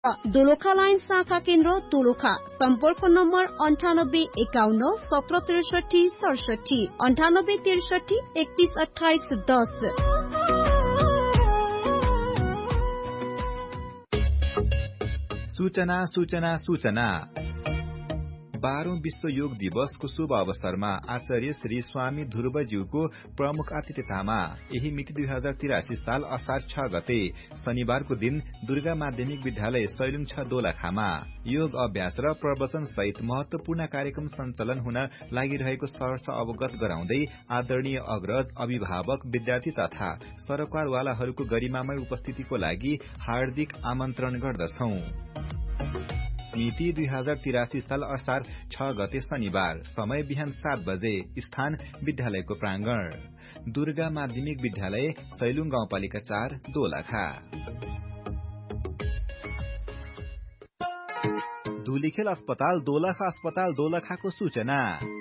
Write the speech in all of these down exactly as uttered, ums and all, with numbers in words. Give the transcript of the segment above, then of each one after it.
Dolakha line शाखा केन्द्र दोलखा। सम्पर्क नम्बर अन्ठानब्बे एकाउन्न सत्र त्रिसठी सडसठी अन्ठानब्बे त्रिसठी एकतिस अठाइस दस। सूचना सूचना सूचना। बाह्रौं विश्व योग दिवसको शुभ अवसरमा आचार्य श्री स्वामी ध्रुवज्यूको प्रमुख आतिथ्यतामा यही मिति दुई हजार तिरासी साल असार छ गते शनिबारको दिन दुर्गा माध्यमिक विद्यालय सैलुङ छ दोलखामा योग अभ्यास र प्रवचन सहित महत्वपूर्ण कार्यक्रम सञ्चालन हुन लागिरहेको सहर्ष अवगत गराउँदै आदरणीय अग्रज अभिभावक विद्यार्थी तथा सरकारवालाहरूको गरिमामय उपस्थितिको लागि हार्दिक आमन्त्रण गर्दछौं। मिति दुई हजार तिरासी साल असार छ गते शनिबार। समय बिहान सात बजे। स्थान विद्यालयको प्रांगण। दुर्गा माध्यमिक विद्यालय सैलुङ गाउँपालिका चार दोलखा। धुलीखेल अस्पताल दोलखा अस्पताल दोलखाको सूचना।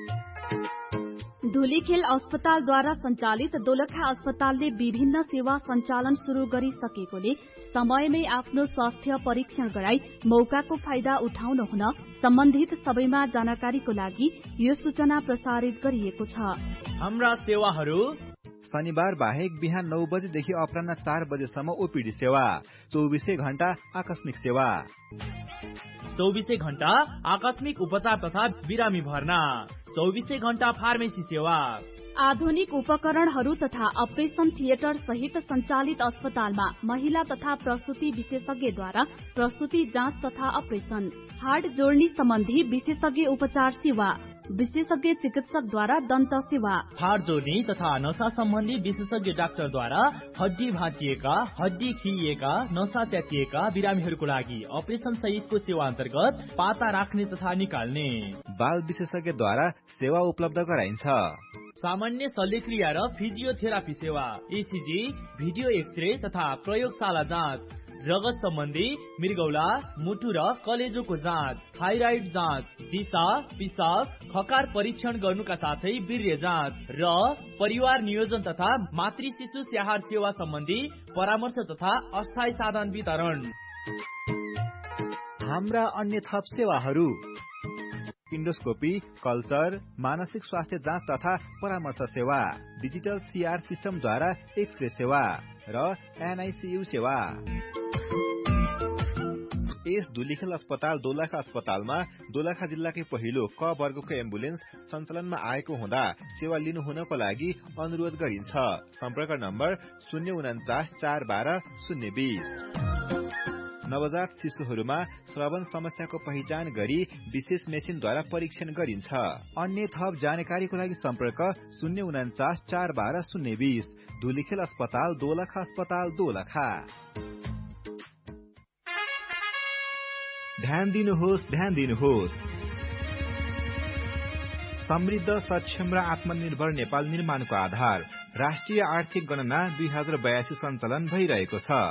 धुलीखेल अस्पतालद्वारा सञ्चालित दोलखा अस्पतालले विभिन्न सेवा सञ्चालन शुरू गरिसकेकोले समयमै आफ्नो स्वास्थ्य परीक्षण गराई मौकाको फाइदा उठाउन हुन सम्बन्धित सबैमा जानकारीको लागि यो सूचना प्रसारित गरिएको छ। हाम्रा सेवाहरू शनिबार बाहेक बिहान नौ बजेदेखि अपराह्न चार बजेसम्म ओपीडी सेवा, चौबिसै घण्टा आकस्मिक सेवा, चौबिसै घण्टा आकस्मिक उपचार तथा बिरामी भर्ना, चौबिसै घण्टा फार्मेसी सेवा, आधुनिक उपकरणहरू तथा अपरेशन थिएटर सहित सञ्चालित अस्पतालमा महिला तथा प्रसुति विशेषज्ञद्वारा प्रसुति जाँच तथा अपरेशन, हाड जोड्नी सम्बन्धी विशेषज्ञ उपचार सेवा, विशेषज्ञ चिकित्सकद्वारा दन्त सेवा, हाड जोड्नी तथा नसा सम्बन्धी विशेषज्ञ डाक्टरद्वारा हड्डी भाँचिएका, हड्डी खिइएका, नसा च्यातिएका बिरामीहरूको लागि अपरेशन सहितको सेवा अन्तर्गत पाता राख्ने तथा निकाल्ने, बाल विशेषज्ञद्वारा सेवा उपलब्ध गराइन्छ। सामान्य शल्यक्रिया र फिजियोथेरापी सेवा, इसिजी, भिडियो एक्सरे तथा प्रयोगशाला जाँच, रगत सम्बन्धी मृगौला, मुटु र कलेजोको जाँच, थाइराइड जाँच, दिशा, पिसाब, खकार परीक्षण गर्नुका साथै वीर्य जाँच र परिवार नियोजन तथा मातृ शिशु स्याहार सेवा सम्बन्धी परामर्श तथा अस्थायी साधन वितरण। हाम्रा अन्य थप सेवाहरू इन्डोस्कोपी, कल्चर, मानसिक स्वास्थ्य जाँच तथा परामर्श सेवा, डिजिटल सीआर सिस्टमद्वारा एक्सरे सेवा र एनआईसीयू सेवा। यस धुलीखेल अस्पताल दोलखा अस्पतालमा दोलखा जिल्लाकै पहिलो क वर्गको एम्बुलेन्स सञ्चालनमा आएको हुँदा सेवा लिनु हुनको लागि अनुरोध गरिन्छ। सम्पर्क नम्बर शून्य उन्चास चार बाह्र शून्य बीस। नवजात शिशुहरूमा श्रवण समस्याको पहिचान गरी विशेष मेसिनद्वारा परीक्षण गरिन्छ। अन्य थप जानकारीको लागि सम्पर्क शून्य उन्चास चार बाह्र शून्य बीस। धुलीखेल अस्पताल दोलखा अस्पताल दोलखा। ध्यान दिनुहोस् ध्यान दिनुहोस्। समृद्ध, सक्षम र आत्मनिर्भर नेपाल निर्माणको आधार राष्ट्रिय आर्थिक गणना दुई हजार बयासी सञ्चालन भइरहेको छ।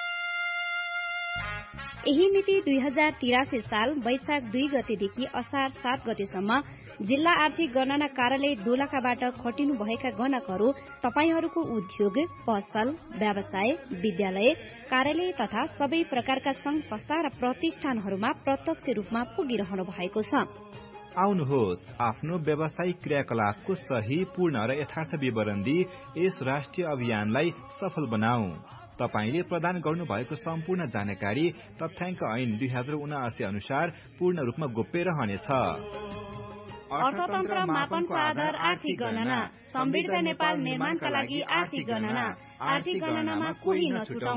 यही मिति दुई हजार तिरासी साल वैशाख दुई गतेदेखि असार सात गतेसम्म जिल्ला आर्थिक गणना कार्यालय दोलखाबाट खटिनु भएका गणकहरू तपाईहरूको उद्योग, पसल, व्यवसाय, विद्यालय, कार्यालय तथा सबै प्रकारका संघ संस्था र प्रतिष्ठानहरूमा प्रत्यक्ष रूपमा पुगिरहनु भएको छ। आउनुहोस्, आफ्नो व्यावसायिक क्रियाकलापको सही, पूर्ण र यथार्थ विवरण दिई यस राष्ट्रिय अभियानलाई सफल बनाऊ। तपाईले प्रदान गर्नु भएको सम्पूर्ण जानकारी तथ्याङ्क ऐन दुई हजार उनासी अनुसार पूर्ण रूपमा गोप्य रहनेछ। अर्थतन्त्र मापनको आधार आर्थिक गणना, समृद्ध नेपाल निर्माणका लागि आर्थिक गणना, आर्थिक गणनामा कोही नछुटौं।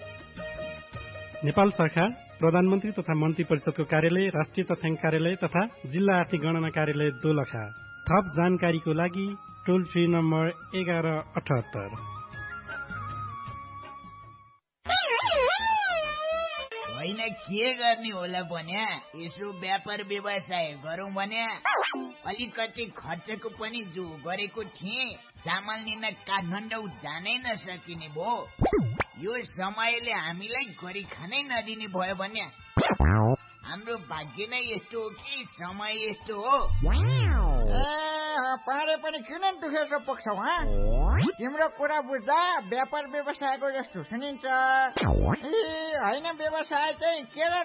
नेपाल सरकार, प्रधानमन्त्री तथा मन्त्री परिषदको कार्यालय, राष्ट्रिय तथ्याङ्क कार्यालय तथा जिल्ला आर्थिक गणना कार्यालय दोलखा। थप जानकारीको लागि टोल फ्री नम्बर एघार अठहत्तर। होइन के गर्ने होला भन्या, यसो व्यापार व्यवसाय गरौँ भन्या अलिकति खर्चको पनि जो गरेको थिएँ, सामान लिन काठमाडौँ जानै नसकिने भो। यो समयले हामीलाई गरी खानै नदिने भयो भन्या। हाम्रो भाग्य नै यस्तो हो कि समय यस्तो हो। पारे पनि किन दुखेको पुग्छौ? तिम्रो कुरा बुझ्दा व्यापार व्यवसायको जस्तो सुनिन्छ। ए होइन, व्यवसाय चाहिँ के